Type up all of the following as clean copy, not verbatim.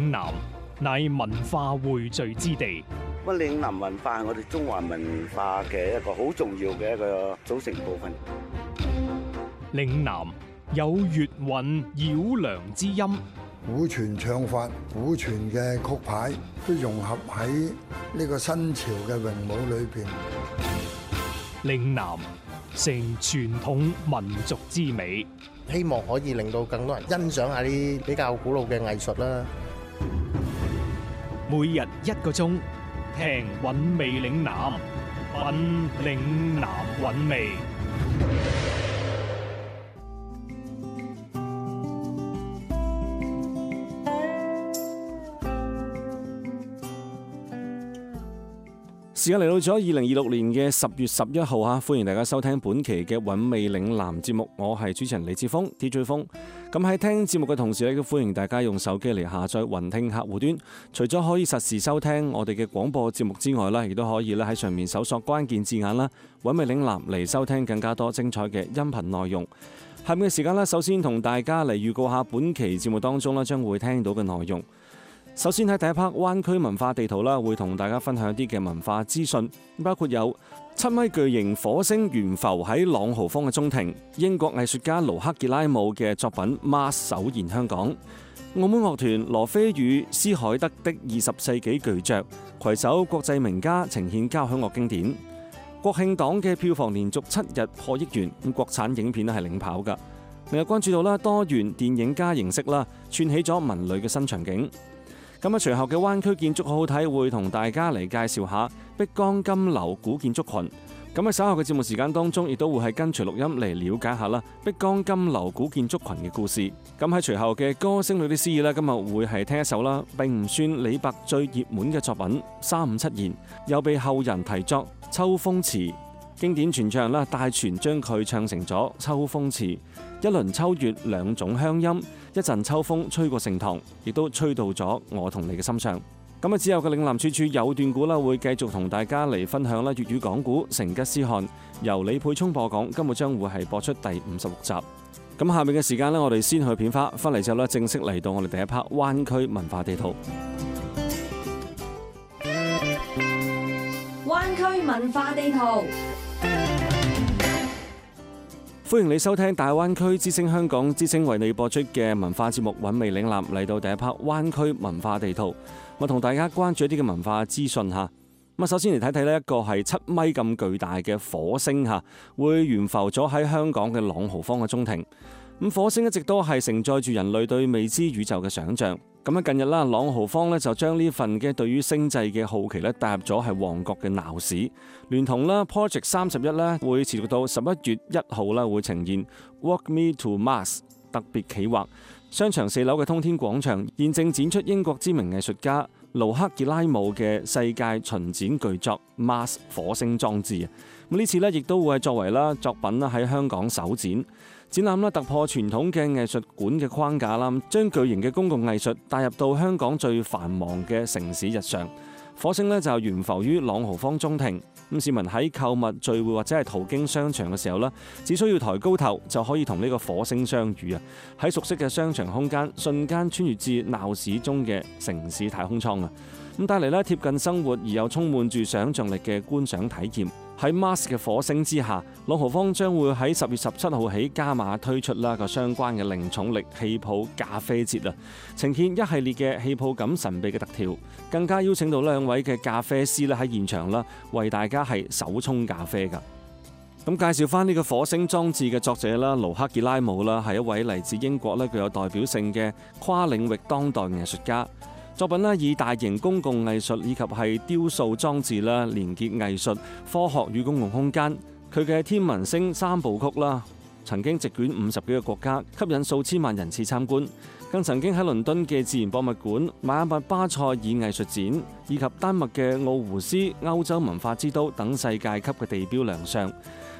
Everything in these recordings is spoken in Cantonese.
南乃文化匯聚之地。 嶺南文化係我哋中華文化嘅一個好重要嘅一個組成部分。 嶺南有粵韻繞梁之音， 古傳唱法、古傳嘅曲牌都融合喺呢個新潮嘅詠舞裏邊。 嶺南成傳統民族之美， 希望可以令到更多人欣賞下啲比較古老嘅藝術啦。 每日1個鐘，聽韻味嶺南，品嶺南韻味。 時間嚟到咗2026年嘅10月11號啊！歡迎大家收聽本期嘅韻味嶺南節目，我係主持人李志峰 DJ 峰。咁喺聽節目嘅同時咧，都歡迎大家用手機嚟下載雲聽客戶端。除咗可以實時收聽我哋嘅廣播節目之外咧，亦都可以咧喺上面搜索關鍵字眼啦，韻味嶺南嚟收聽更加多精彩嘅音頻內容。下面嘅時間咧，首先同大家嚟預告下本期節目當中咧將會聽到嘅內容。首先喺第一 part 灣區文化地圖啦，會同大家分享一啲嘅文化資訊，包括有7米巨型火星懸浮喺朗豪坊嘅中庭，英國藝術家盧克傑拉姆嘅作品 Mars 首現香港，澳門樂團羅非與斯海德的20世紀巨匠攜手國際名家呈現交響樂經典。國慶檔嘅票房連續7日破億元，國產影片係領跑㗎。另外關注到啦多元電影加形式啦，串起咗文旅嘅新場景。咁啊，隨後嘅灣區建築好好睇，會同大家嚟介紹下碧江金樓古建築群。咁喺稍後嘅節目時間當中，亦都會係跟隨錄音嚟了解下啦碧江金樓古建築群嘅故事。咁喺隨後嘅歌聲裏的詩意呢，今日會係聽一首啦，並唔算李白最熱門嘅作品357言，又被後人題作秋風詞。經典傳唱啦，大全將佢唱成咗秋風詞。一輪秋月兩種鄉音，一陣秋風吹過盛唐，亦都吹到咗我同你嘅心上。咁啊，之後嘅嶺南處處有段古啦，會繼續同大家嚟分享啦粵語講古成吉思汗，由李沛聰播講，今日將會係播出第56集。咁下面嘅時間呢，我哋先去片花，翻嚟之後呢，正式嚟到我哋第一 part 灣區文化地圖。 灣區文化地圖。 歡迎你收聽大灣區之聲香港之聲為你播出嘅文化節目韻味嶺南，嚟到第一 part 灣區文化地圖，我同大家關注一啲嘅文化資訊吓。咁首先嚟睇睇呢一個係7米咁巨大嘅火星吓，會懸浮咗喺香港嘅朗豪坊嘅中庭。咁火星一直都係承載住人類對未知宇宙嘅想像。咁近日啦，朗豪坊咧就將呢份嘅對於星際嘅好奇咧帶入咗係旺角嘅鬧市，聯同啦 Project 31咧會持續到11月1號啦會呈現 Walk Me to Mars 特別企劃。商場4樓嘅通天廣場現正展出英國知名藝術家盧克傑拉姆嘅世界巡展巨作 Mars 火星裝置。咁呢次咧亦都會係作為啦作品啦喺香港首展。展覽啦突破傳統嘅藝術館嘅框架啦，將巨型嘅公共藝術帶入到香港最繁忙嘅城市日常。火星呢就懸浮於朗豪坊中庭，咁市民喺購物聚會或者係途經商場嘅時候啦，只需要抬高頭就可以同呢個火星相遇啊！喺熟悉嘅商場空間，瞬間穿越至鬧市中嘅城市太空艙啊！咁帶嚟咧貼近生活而又充滿住想像力嘅觀賞體驗。喺 Mars 嘅火星之下，朗豪坊將會喺10月17號起加碼推出啦個相關嘅零重力氣泡咖啡節啊，呈現一系列嘅氣泡感神秘嘅特調，更加邀請到2位嘅咖啡師咧喺現場啦，為大家係手沖咖啡㗎。咁介紹翻呢個火星裝置嘅作者啦，盧克傑拉姆啦，係一位嚟自英國咧具有代表性嘅跨領域當代藝術家。作品以大型公共藝術以及係雕塑裝置啦，連結藝術、科學與公共空間。佢嘅天文星3部曲啦，曾經席捲50幾個國家，吸引數千萬人次參觀。更曾經喺倫敦嘅自然博物館、邁阿密巴塞爾藝術展以及丹麥嘅奧胡斯歐洲文化之都等世界級嘅地標亮相。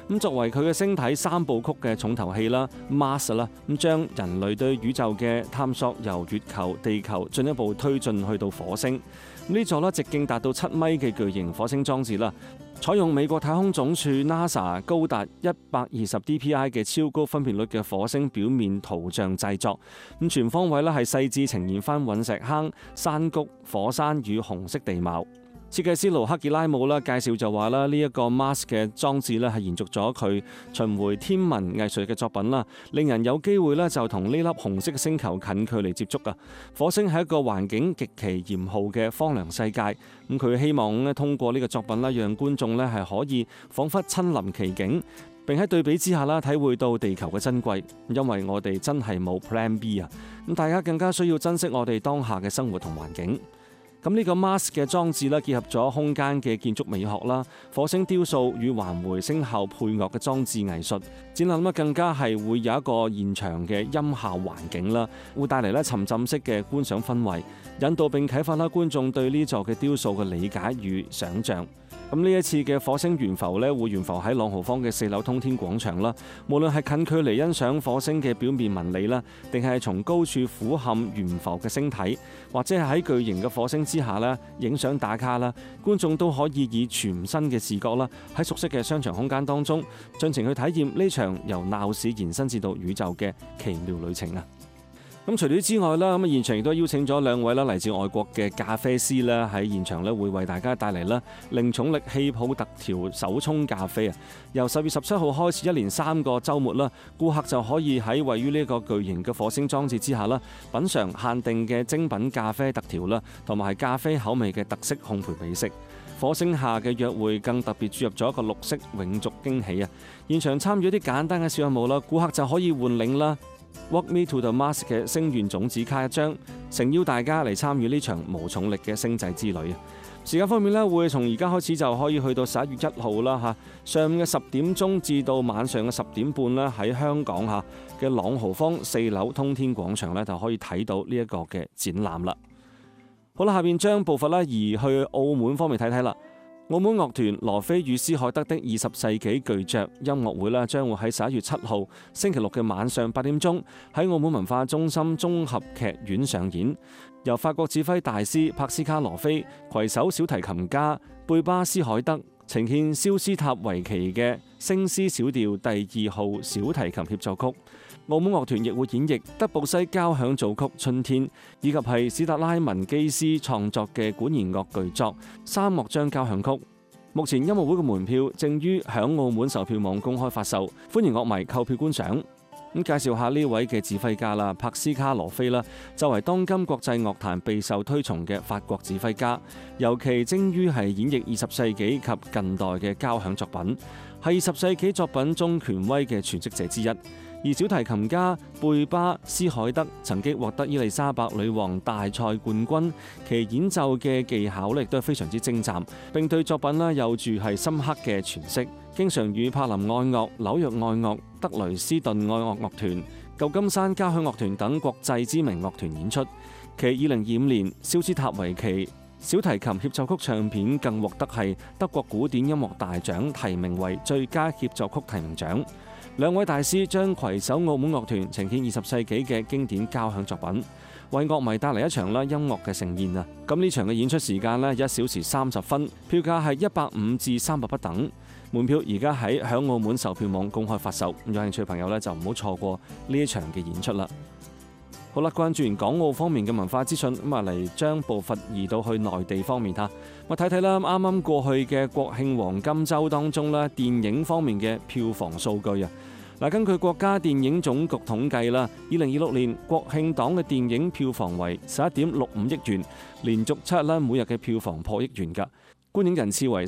咁作為佢嘅星體3部曲嘅重頭戲啦 ，Mars 啦，咁將人類對宇宙嘅探索由月球、地球進一步推進去到火星。呢座啦直徑達到7米嘅巨型火星裝置啦，採用美國太空總署 NASA 高達120 DPI 嘅超高分辨率嘅火星表面圖像製作，咁全方位咧係細緻呈現翻隕石坑、山谷、火山與紅色地貌。設計師盧克傑拉姆啦介紹就話啦，呢一個 Mars 嘅裝置咧係延續咗佢巡迴天文藝術嘅作品啦，令人有機會咧就同呢粒紅色嘅星球近距離接觸啊！火星係一個環境極其嚴酷嘅荒涼世界，咁佢希望咧通過呢個作品啦，讓觀眾咧係可以彷彿親臨其境，並喺對比之下啦體會到地球嘅珍貴，因為我哋真係冇 Plan B 啊！咁大家更加需要珍惜我哋當下嘅生活同環境。咁呢個 Mars 嘅裝置咧，結合咗空間嘅建築美學啦、火星雕塑與環迴聲效配樂嘅裝置藝術展覽，更加係會有一個現場嘅音效環境啦，會帶嚟咧沉浸式嘅觀賞氛圍，引導並啟發啦觀眾對呢座嘅雕塑嘅理解與想像。咁呢一次嘅火星懸浮咧，會懸浮喺朗豪坊嘅4樓通天廣場啦。無論係近距離欣賞火星嘅表面紋理啦，定係從高處俯瞰懸浮嘅星體，或者係喺巨型嘅火星之下咧影相打卡啦，觀眾都可以以全新嘅視覺啦，喺熟悉嘅商場空間當中，盡情去體驗呢場由鬧市延伸至到宇宙嘅奇妙旅程啊！咁除咗之外啦，咁現場亦都邀請咗2位啦嚟自外國嘅咖啡師啦，喺現場咧會為大家帶嚟啦零重力氣泡特調手沖咖啡啊！由10月17號開始，一連3個週末啦，顧客就可以喺位於呢個巨型嘅火星裝置之下啦，品嚐限定嘅精品咖啡特調啦，同埋係咖啡口味嘅特色烘焙美食。火星下嘅約會更特別注入咗一個綠色永續驚喜啊！現場參與一啲簡單嘅小任務啦，顧客就可以換領啦Walk Me to the Mars 嘅星願種子卡1張，誠邀大家嚟參與呢場無重力嘅星際之旅啊！時間方面咧，會從而家開始就可以去到11月1號啦嚇，上午嘅10點鐘至到晚上嘅10點半啦，喺香港嚇嘅朗豪坊4樓通天廣場咧就可以睇到呢一個嘅展覽啦。好啦，下邊將步伐咧移去澳門方面睇睇啦。澳門樂團羅非與斯凱德的20世紀巨匠音樂會將會喺11月7號星期六嘅晚上8點鐘喺澳門文化中心綜合劇院上演，由法國指揮大師帕斯卡羅非攜手小提琴家貝巴斯凱德呈現肖斯塔維奇嘅星詩小調第2號小提琴協奏曲。澳門樂團亦會演繹德布西交響組曲《春天》，以及係史特拉文基斯創作嘅管弦樂巨作《3樂章交響曲》。目前音樂會嘅門票正於響澳門售票網公開發售，歡迎樂迷購票觀賞。咁介紹下呢位嘅指揮家啦，帕斯卡羅非啦，作為當今國際樂壇備受推崇嘅法國指揮家，尤其精於係演繹20世紀及近代嘅交響作品，係20世紀作品中權威嘅詮釋者之一。而小提琴家貝巴斯凱德曾經獲得伊麗莎白女王大賽冠軍，其演奏嘅技巧亦都係非常之精湛，並對作品有住係深刻嘅詮釋，經常與柏林愛樂、紐約愛樂、德雷斯頓愛樂樂團、舊金山交響樂團等國際知名樂團演出。其2025年肖斯塔維奇小提琴協奏曲唱片更獲得係德國古典音樂大獎提名為最佳協奏曲提名獎。兩位大師將攜手澳門樂團呈現20世紀嘅經典交響作品，為樂迷帶嚟一場音樂嘅盛宴啊！咁呢場嘅演出時間1小時30分，票價係150至300不等。門票而家喺響澳門售票網公開發售，有興趣嘅朋友就唔好錯過呢一場嘅演出啦。好啦，關注完港澳方面嘅文化資訊，咁嚟將步伐移到去內地方面嚇。我睇睇啦，啱啱過去嘅國慶黃金週當中咧，電影方面嘅票房數據啊。嗱，根據國家電影總局統計啦，2026年國慶檔嘅電影票房為11.65億元，連續7日每日嘅票房破億元㗎。觀影人次為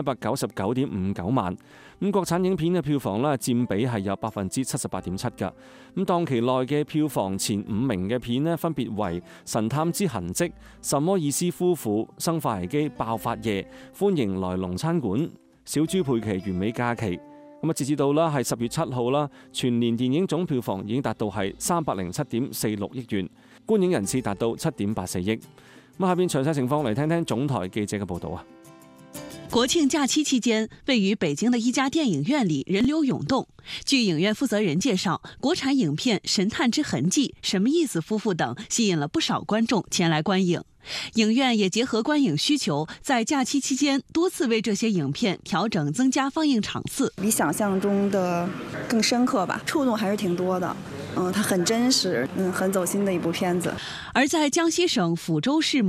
3199.59萬。咁國產影片嘅票房佔比係有78.7%㗎。咁檔期內嘅票房前5名嘅片分別為《神探之痕跡》、《什麼意思夫婦》、《生化危機爆發夜》、《歡迎來龍餐館》、《小豬佩奇完美假期》。咁截至到係10月7號啦，全年電影總票房已經達到係307.46億元，觀影人次達到7.84億。咁下邊詳細情況嚟聽聽總台記者嘅報導啊。 国庆假期期间，位于北京的一家电影院里人流涌动。据影院负责人介绍，国产影片《神探之痕迹》、什么意思夫妇等吸引了不少观众前来观影。影院也结合观影需求，在假期期间多次为这些影片调整增加放映场次， 比想象中的更深刻吧，触动还是挺多的。它很真实，很走心的一部片子。 而在江西省抚州市